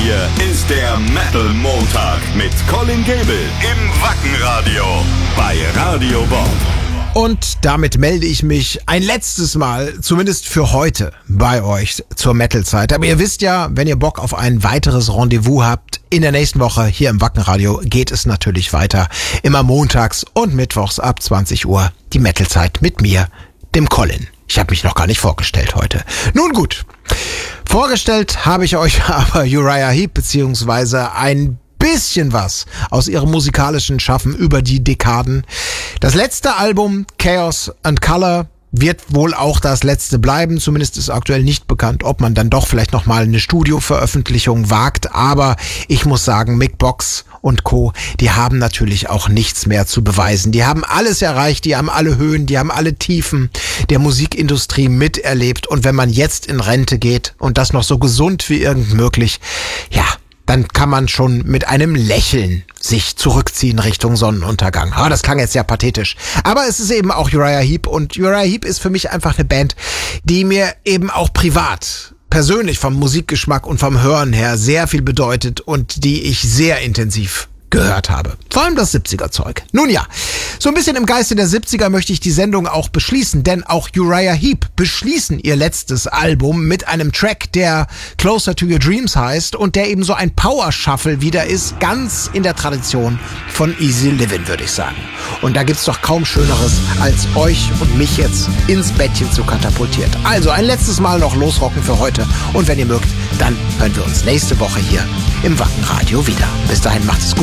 hier ist der Metal Montag mit Colin Gable im Wackenradio bei Radio Bob. Und damit melde ich mich ein letztes Mal, zumindest für heute, bei euch zur Metal-Zeit. Aber ihr wisst ja, wenn ihr Bock auf ein weiteres Rendezvous habt, in der nächsten Woche hier im Wackenradio geht es natürlich weiter. Immer montags und mittwochs ab 20 Uhr die Metal-Zeit mit mir, dem Colin. Ich habe mich noch gar nicht vorgestellt heute. Nun gut, vorgestellt habe ich euch aber Uriah Heep, beziehungsweise ein bisschen was aus ihrem musikalischen Schaffen über die Dekaden. Das letzte Album, Chaos and Color, wird wohl auch das letzte bleiben. Zumindest ist aktuell nicht bekannt, ob man dann doch vielleicht nochmal eine Studioveröffentlichung wagt. Aber ich muss sagen, Mick Box und Co., die haben natürlich auch nichts mehr zu beweisen. Die haben alles erreicht, die haben alle Höhen, die haben alle Tiefen der Musikindustrie miterlebt. Und wenn man jetzt in Rente geht und das noch so gesund wie irgend möglich, ja, dann kann man schon mit einem Lächeln sich zurückziehen Richtung Sonnenuntergang. Das klang jetzt sehr pathetisch. Aber es ist eben auch Uriah Heep. Und Uriah Heep ist für mich einfach eine Band, die mir eben auch privat, persönlich vom Musikgeschmack und vom Hören her sehr viel bedeutet und die ich sehr intensiv gehört habe. Vor allem das 70er-Zeug. Nun ja, so ein bisschen im Geiste der 70er möchte ich die Sendung auch beschließen, denn auch Uriah Heep beschließen ihr letztes Album mit einem Track, der Closer to Your Dreams heißt und der eben so ein Power-Shuffle wieder ist, ganz in der Tradition von Easy Livin', würde ich sagen. Und da gibt's doch kaum Schöneres, als euch und mich jetzt ins Bettchen zu katapultieren. Also ein letztes Mal noch losrocken für heute und wenn ihr mögt, dann hören wir uns nächste Woche hier im Wackenradio wieder. Bis dahin macht es gut.